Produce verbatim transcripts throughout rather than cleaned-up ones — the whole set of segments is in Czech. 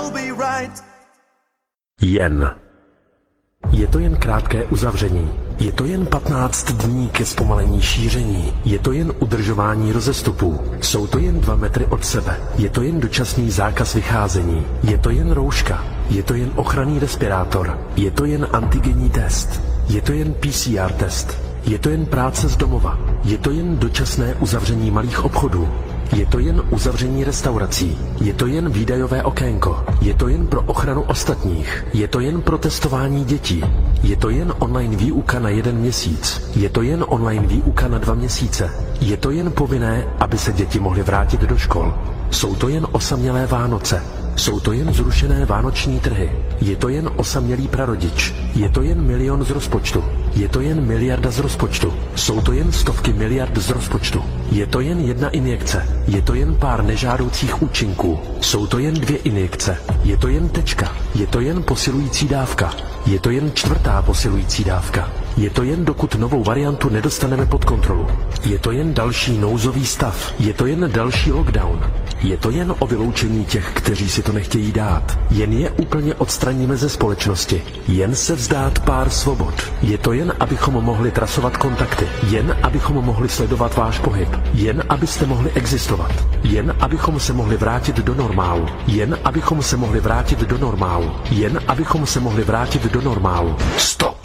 you'll be right. Jen. Je to jen krátké uzavření. Je to jen patnáct dní ke zpomalení šíření. Je to jen udržování rozestupů. Jsou to jen dva metry od sebe. Je to jen dočasný zákaz vycházení. Je to jen rouška. Je to jen ochranný respirátor. Je to jen antigenní test. Je to jen P C R test. Je to jen práce z domova. Je to jen dočasné uzavření malých obchodů. Je to jen uzavření restaurací. Je to jen výdajové okénko. Je to jen pro ochranu ostatních. Je to jen pro testování dětí. Je to jen online výuka na jeden měsíc. Je to jen online výuka na dva měsíce. Je to jen povinné, aby se děti mohly vrátit do škol. Jsou to jen osamělé Vánoce. Jsou to jen zrušené vánoční trhy. Je to jen osamělý prarodič. Je to jen milion z rozpočtu. Je to jen miliarda z rozpočtu. Jsou to jen stovky miliard z rozpočtu. Je to jen jedna injekce. Je to jen pár nežádoucích účinků. Jsou to jen dvě injekce. Je to jen tečka. Je to jen posilující dávka. Je to jen čtvrtá posilující dávka. Je to jen dokud novou variantu nedostaneme pod kontrolu. Je to jen další nouzový stav. Je to jen další lockdown. Je to jen o vyloučení těch, kteří si to nechtějí dát. Jen je úplně odstraníme ze společnosti. Jen se vzdát pár svobod. Je to jen, abychom mohli trasovat kontakty. Jen, abychom mohli sledovat váš pohyb. Jen, abyste mohli existovat. Jen, abychom se mohli vrátit do normálu. Jen, abychom se mohli vrátit do normálu. Jen, abychom se mohli vrátit do normálu. Stop!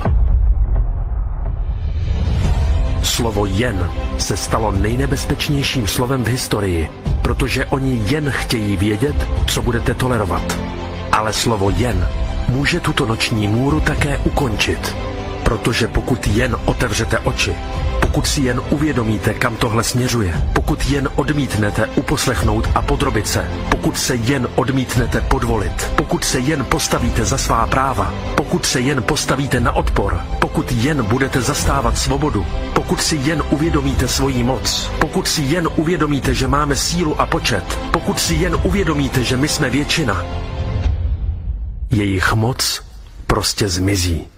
Slovo jen se stalo nejnebezpečnějším slovem v historii, protože oni jen chtějí vědět, co budete tolerovat. Ale slovo jen může tuto noční můru také ukončit, protože pokud jen otevřete oči, pokud si jen uvědomíte, kam tohle směřuje, pokud jen odmítnete uposlechnout a podrobit se, pokud se jen odmítnete podvolit, pokud se jen postavíte za svá práva, pokud se jen postavíte na odpor, pokud jen budete zastávat svobodu, pokud si jen uvědomíte svoji moc, pokud si jen uvědomíte, že máme sílu a počet, pokud si jen uvědomíte, že my jsme většina, jejich moc prostě zmizí.